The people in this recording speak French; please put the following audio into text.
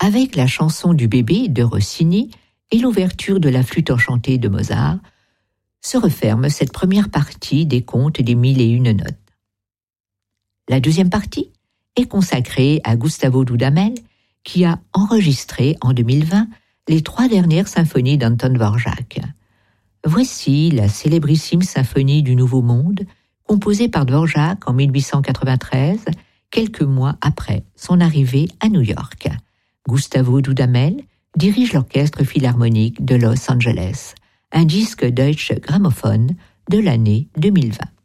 avec la chanson du bébé de Rossini et l'ouverture de la flûte enchantée de Mozart, se referme cette première partie des contes des 1001 notes. La deuxième partie est consacrée à Gustavo Dudamel, qui a enregistré en 2020 les 3 dernières symphonies d'Anton Dvorak. Voici la célébrissime symphonie du Nouveau Monde, composée par Dvorak en 1893, quelques mois après son arrivée à New York. Gustavo Dudamel dirige l'Orchestre Philharmonique de Los Angeles, un disque Deutsche Grammophon de l'année 2020.